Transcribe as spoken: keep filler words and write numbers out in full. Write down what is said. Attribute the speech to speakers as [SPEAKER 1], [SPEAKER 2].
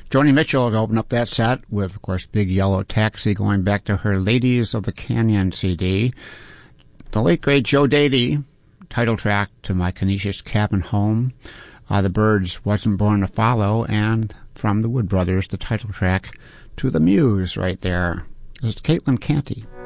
[SPEAKER 1] Joni Mitchell to open up that set with, of course, Big Yellow Taxi, going back to her Ladies of the Canyon C D. The late, great Joe Dady, title track to My Canisius Cabin Home. Uh, the Byrds, Wasn't Born to Follow, and from the Wood Brothers, the title track to The Muse right there. This is Caitlin Canty.